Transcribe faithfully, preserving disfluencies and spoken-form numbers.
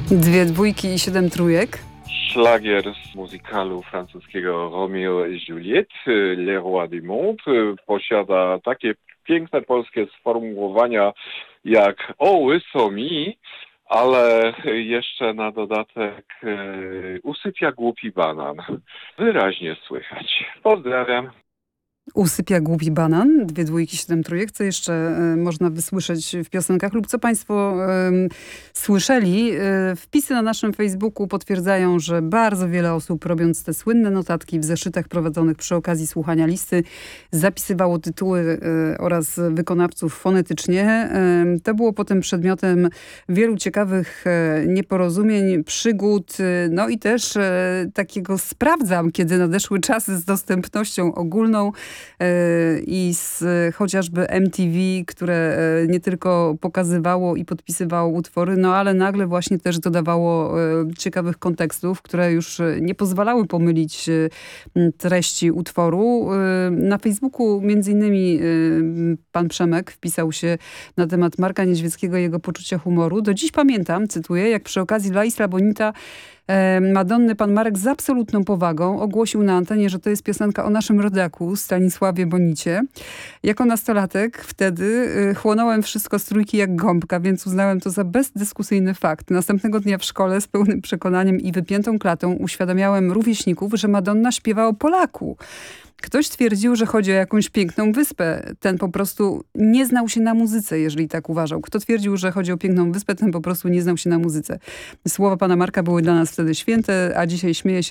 Dwie dwójki i siedem trójek. Szlagier z muzykalu francuskiego Romeo et Juliette, Le Roi du Monde, posiada takie piękne polskie sformułowania jak o łyso mi, ale jeszcze na dodatek e, usypia głupi banan. Wyraźnie słychać. Pozdrawiam. Usypia głupi banan, dwie dwójki, siedem trójek. Co jeszcze y, można wysłyszeć w piosenkach lub co państwo y, słyszeli? Y, wpisy na naszym Facebooku potwierdzają, że bardzo wiele osób, robiąc te słynne notatki w zeszytach prowadzonych przy okazji słuchania listy, zapisywało tytuły y, oraz wykonawców fonetycznie. Y, to było potem przedmiotem wielu ciekawych y, nieporozumień, przygód, y, no i też y, takiego sprawdzam, kiedy nadeszły czasy z dostępnością ogólną, i z chociażby M T V, które nie tylko pokazywało i podpisywało utwory, no ale nagle właśnie też dodawało ciekawych kontekstów, które już nie pozwalały pomylić treści utworu. Na Facebooku między innymi pan Przemek wpisał się na temat Marka Niedźwieckiego i jego poczucia humoru. Do dziś pamiętam, cytuję, jak przy okazji La Isla Bonita Madonny pan Marek z absolutną powagą ogłosił na antenie, że to jest piosenka o naszym rodaku Stanisławie Bonicie. Jako nastolatek wtedy chłonąłem wszystko z trójki jak gąbka, więc uznałem to za bezdyskusyjny fakt. Następnego dnia w szkole z pełnym przekonaniem i wypiętą klatą uświadamiałem rówieśników, że Madonna śpiewa o Polaku. Ktoś twierdził, że chodzi o jakąś piękną wyspę. Ten po prostu nie znał się na muzyce, jeżeli tak uważał. Kto twierdził, że chodzi o piękną wyspę, ten po prostu nie znał się na muzyce. Słowa pana Marka były dla nas wtedy święte, a dzisiaj śmieje się